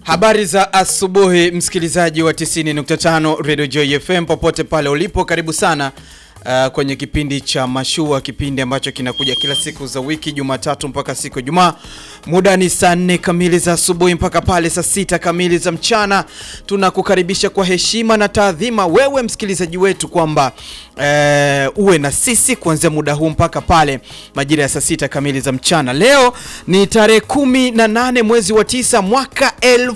Habari za asubuhi msikilizaji wa 90.5 Radio Joy FM popote pale ulipo, karibu sana kwenye kipindi cha Mashua, kipindi ambacho kinakuja kila siku za wiki, Jumatatu mpaka siku Ijumaa. Muda ni saa 4 kamili za asubuhi mpaka pale saa 6 kamili za mchana. Tunakukaribisha kwa heshima na taadhima wewe msikilizaji wetu kwamba uwe na sisi kuanzia muda huu mpaka pale majira ya saa 6 kamili za mchana. Leo ni tarehe 18 mwezi wa 9 mwaka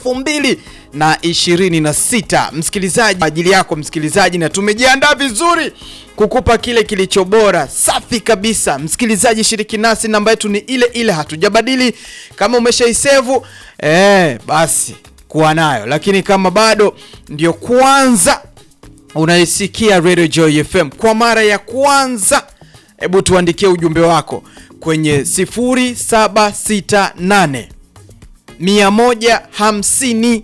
2026. Msikilizaji, ajili yako msikilizaji, na tumejiandaa vizuri kukupa kile kilicho bora, safi kabisa. Msikilizaji, shiriki nasi, namba yetu ni ile ile, hatujabadili. Kama umeshaisevu basi kuwa nayo, lakini kama bado ndio kwanza unaisikia Radio Joy FM kwa mara ya kwanza, hebu tuandikie ujumbe wako kwenye 0768 150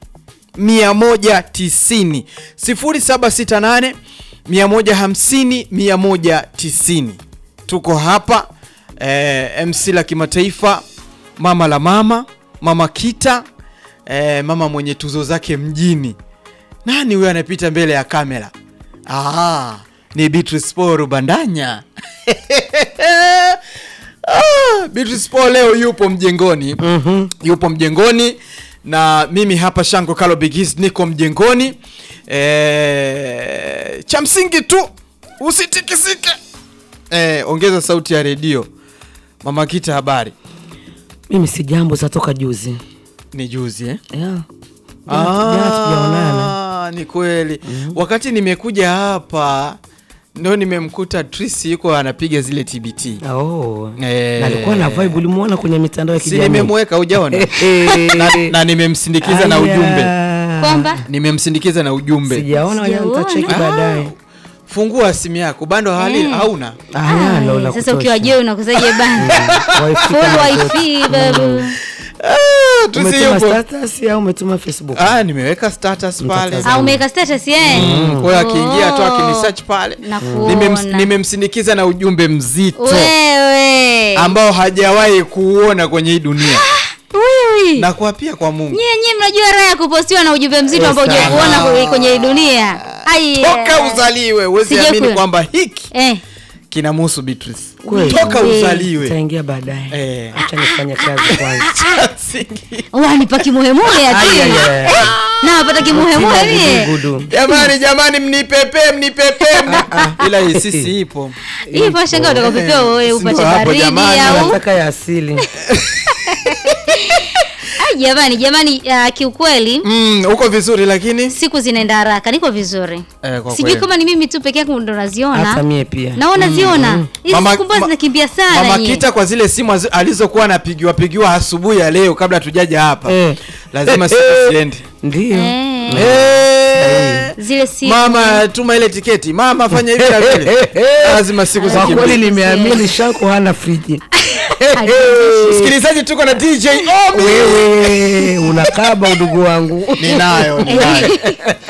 190 0768 150 190. Tuko hapa MC la kimataifa, mama la mama, Mama Kita, mama mwenye tuzo zake mjini. Nani huyo anapita mbele ya kamera? Ni Beatrice Paul Rubandanya. Beatrice Paul leo yupo mjengoni. Yupo mjengoni na mimi hapa Shango Kalo Bigis niko mjengoni. Cha msingi tu usitikisike. Ongeza sauti ya redio. Mama Kita, habari? Mimi si jambo, zatoka juzi. Ni juzi Yeah. Ni kweli. Wakati nimekuja hapa ndio nimemkuta Tracy yuko anapiga zile TBT. Na alikuwa na vibe, ulimuona kwenye mitandao ya kijamii. Si nimemweka, hujaona? na nimemsindikiza na ujumbe. Kwamba Nimemsindikiza na ujumbe. Sijaona, wewe utacheki baadaye. Fungua simu yako, bando hauna? Sasa ukiwa je unakuzaje bando? Wifi babu. Umetuma status au umetuma Facebook? Nimeweka status pale. Umeweka status Kwa hiyo akiingia tu akinisearch pale. Nimemsindikiza na ujumbe mzito. Wewe ambao hajawahi kuona kwenye hii dunia. Wewe. Na kwa pia kwa Mungu. Nyinyi mnajua raha ya kupostiwa na ujumbe mzito ambao hujawahi kuona kwenye hii dunia. Toka uzaliwe, uweze amini kwamba hiki kinamhusu Beatrice. Toka uzaliwe. Itaingia baadaye. Acha nifanye kazi kwanza. Nipa kimuhemuhe ati. Na napata kimuhemuhe ni. Jamani mnipepe. Ila sisi ipo. Ipo shanga utakopepea wewe upate baridi au nataka ya asili. Jamani, kiukweli uko vizuri, lakini siku zinaenda haraka. Niko vizuri. Sijui kama ni mimi tu peke yangu ndo naziona. Hata mimi pia. Naona ziona. Hizi siku mbona zinakimbia sana. Mama Kita kwa zile simu alizokuwa anapigiwa asubuhi ya leo kabla tujaja hapa. Lazima siku ziende. Ndio. Zile simu. Mama tuma ile tiketi. Mama fanya hivi na vile. Lazima siku zikimbie. Kweli nimeamini Shanko hana friji. Sikilizaji, tuko na DJ Omi. Wewe unakaba udugu wangu. Ninayo.